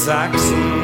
Sachsen.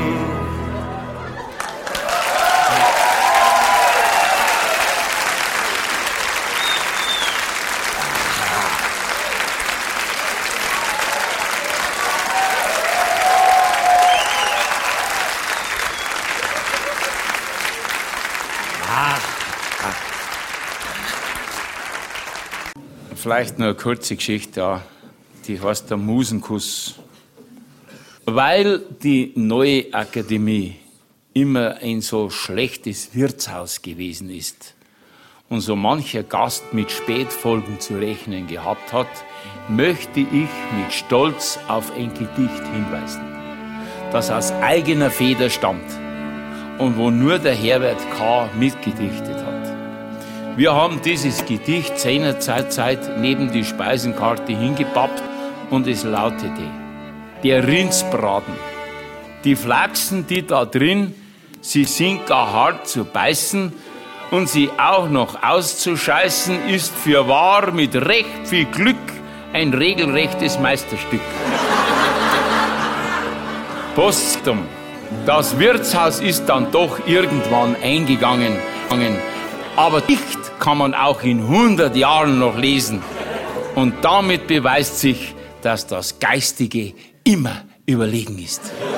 Vielleicht nur eine kurze Geschichte, ja. Die heißt der Musenkuss. Weil die neue Akademie immer ein so schlechtes Wirtshaus gewesen ist und so mancher Gast mit Spätfolgen zu rechnen gehabt hat, möchte ich mit Stolz auf ein Gedicht hinweisen, das aus eigener Feder stammt und wo nur der Herbert K. mitgedichtet hat. Wir haben dieses Gedicht seinerzeit neben die Speisenkarte hingepappt und es lautete: Der Rindsbraten. Die Flachsen, die da drin, sie sind gar hart zu beißen und sie auch noch auszuscheißen, ist fürwahr mit recht viel Glück ein regelrechtes Meisterstück. Postum. Das Wirtshaus ist dann doch irgendwann eingegangen, aber Dicht kann man auch in 100 Jahren noch lesen. Und damit beweist sich, dass das Geistige immer überlegen ist.